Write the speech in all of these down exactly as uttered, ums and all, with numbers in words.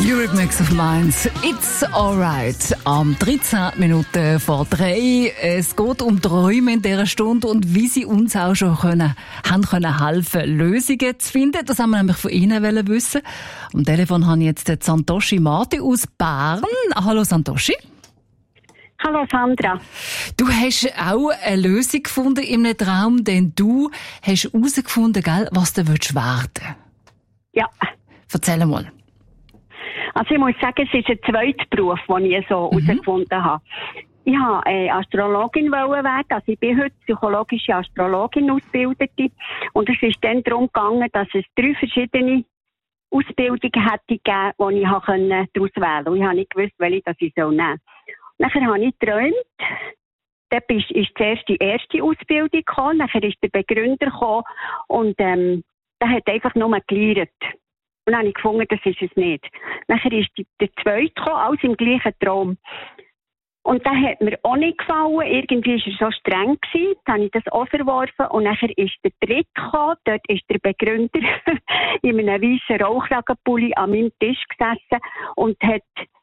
Eurythmics of Minds, It's Alright. Am dreizehn Minuten vor drei. Es geht um Träume in dieser Stunde und wie sie uns auch schon können, haben können helfen, Lösungen zu finden. Das haben wir nämlich von Ihnen wissen. Am Telefon habe ich jetzt den Santoshi Marti aus Bern. Hallo Santoshi. Hallo Sandra. Du hast auch eine Lösung gefunden in einem Traum, denn du hast herausgefunden, gell, was du werden willst. Ja. Erzähl mal. Also ich muss sagen, es ist ein zweiter Beruf, den ich so mhm. herausgefunden habe. Ich wollte äh, Astrologin werden, also ich bin heute psychologische Astrologin Ausgebildete. Und es ist dann darum gegangen, dass es drei verschiedene Ausbildungen hätte gegeben, die ich daraus wählen konnte. Und ich habe nicht gewusst, welche das ich nehmen soll. Nachher habe ich geträumt. Dann ist, ist zuerst die erste Ausbildung gekommen, nachher ist der Begründer gekommen und ähm, der hat einfach nur gelernt. Und dann habe ich gefunden, das ist es nicht. Nachher ist die, der zweite gekommen, alles im gleichen Traum. Und der hat mir auch nicht gefallen. Irgendwie war er so streng gewesen. Dann habe ich das auch verworfen. Und nachher ist der dritte gekommen. Dort ist der Begründer in einem weißen Rauchragenpulli an meinem Tisch gesessen und hat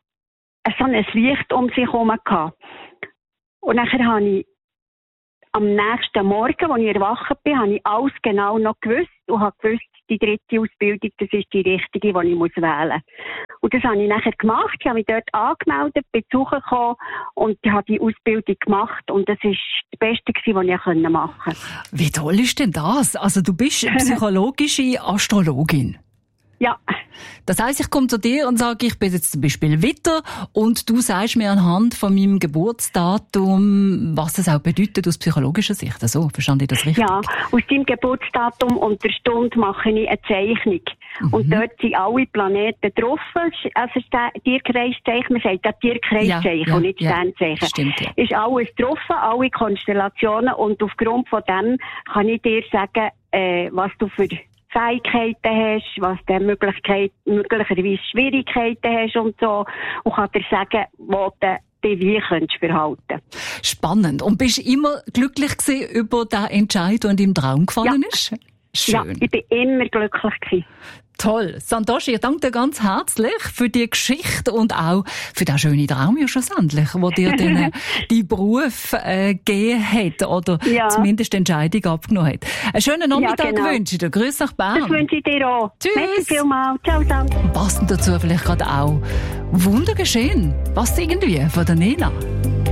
so ein Licht um sich herum gehabt. Und nachher habe ich am nächsten Morgen, als ich erwacht bin, habe ich alles genau noch gewusst und habe gewusst, die dritte Ausbildung, das ist die richtige, die ich wählen muss. Und das habe ich nachher gemacht. Ich habe mich dort angemeldet, bin zugekommen und ich habe die Ausbildung gemacht. Und das war das Beste, was ich machen konnte. Wie toll ist denn das? Also du bist psychologische Astrologin. Ja. Das heisst, ich komme zu dir und sage, ich bin jetzt zum Beispiel Widder und du sagst mir anhand von meinem Geburtsdatum, was das auch bedeutet aus psychologischer Sicht. So, verstand ich das richtig? Ja, aus deinem Geburtsdatum und der Stunde mache ich eine Zeichnung. Mhm. Und dort sind alle Planeten drauf. Also das Tierkreiszeichen, man sagt das Tierkreiszeichen ja, ja, und nicht ja, Sternzeichen. Stimmt, ja. Ist alles drauf, alle Konstellationen und aufgrund von dem kann ich dir sagen, äh, was du für Fähigkeiten hast, was du Möglichkeit, möglicherweise Schwierigkeiten hast und so. Und kann dir sagen, wo du dich wie könntest verhalten. Spannend. Und bist du immer glücklich gewesen über den Entscheid, der in deinem Traum gefallen ja. ist? Schön. Ja, ich bin immer glücklich gewesen. Toll. Santoshi, ich danke dir ganz herzlich für die Geschichte und auch für den schönen Traum ja schlussendlich, wo dir den, dein Beruf äh, gegeben hat oder ja. zumindest die Entscheidung abgenommen hat. Einen schönen Nachmittag ja, genau. wünsche ich dir. Grüß nach Bern. Das wünsche ich dir auch. Tschüss. Merci vielmals. Ciao, ciao. Passend dazu vielleicht gerade auch Wunder geschehen. Passt irgendwie von der Nena.